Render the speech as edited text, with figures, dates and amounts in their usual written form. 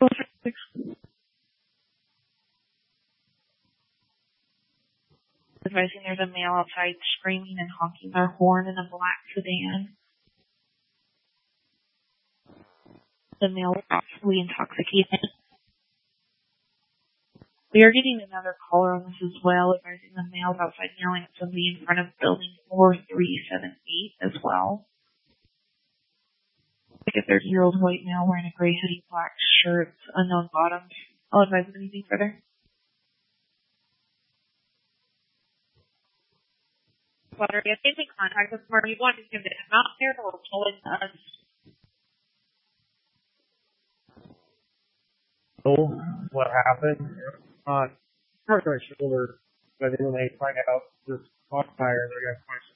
Advising there's a male outside screaming and honking their horn in a black sedan. The male is absolutely intoxicated. We are getting another caller on this as well, advising the male outside yelling at somebody in front of building 4378 as well. Like a 30-year-old white male wearing a gray hoodie, black shirt, unknown bottoms. I'll advise of anything further. Water, if they make contact with Mark, you want him to come out here or pull in us? So, what happened? Hurt my shoulder, but then when they find out this hot fire, they're going to punch